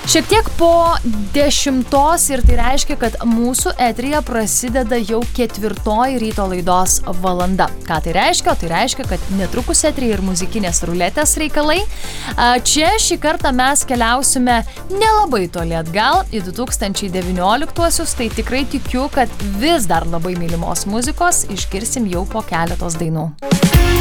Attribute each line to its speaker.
Speaker 1: Šiek tiek po 10 ir tai reiškia, kad mūsų eteryje prasideda jau 4 ryto laidos valanda. Ką tai reiškia? Tai reiškia, kad netrukus eteryje ir muzikinės ruletės reikalai. Čia šį kartą mes keliausime nelabai toli atgal į 2019-uosius, tai tikrai tikiu, kad vis dar labai mylimos muzikos išgirsim jau po keletos dainų.